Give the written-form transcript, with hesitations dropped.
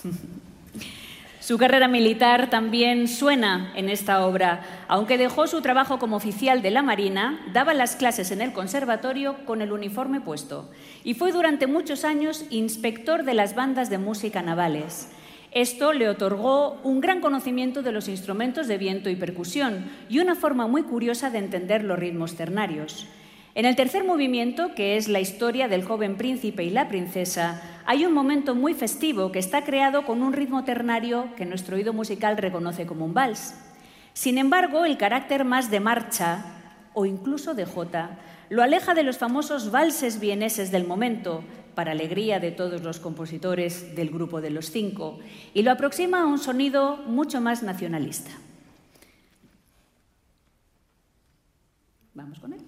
Su carrera militar también suena en esta obra. Aunque dejó su trabajo como oficial de la Marina, daba las clases en el conservatorio con el uniforme puesto y fue durante muchos años inspector de las bandas de música navales. Esto le otorgó un gran conocimiento de los instrumentos de viento y percusión y una forma muy curiosa de entender los ritmos ternarios. En el tercer movimiento, que es la historia del joven príncipe y la princesa, hay un momento muy festivo que está creado con un ritmo ternario que nuestro oído musical reconoce como un vals. Sin embargo, el carácter más de marcha, o incluso de jota, lo aleja de los famosos valses vieneses del momento, para alegría de todos los compositores del grupo de los 5, y lo aproxima a un sonido mucho más nacionalista. Vamos con él.